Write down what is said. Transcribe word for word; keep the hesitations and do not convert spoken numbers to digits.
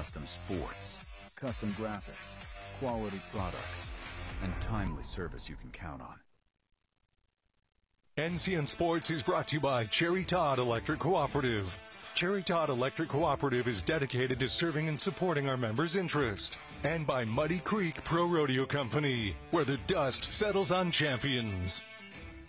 custom sports, custom graphics, quality products, and timely service you can count on. N C N Sports is brought to you by Cherry Todd Electric Cooperative. Cherry Todd Electric Cooperative is dedicated to serving and supporting our members' interest. And by Muddy Creek Pro Rodeo Company, where the dust settles on champions.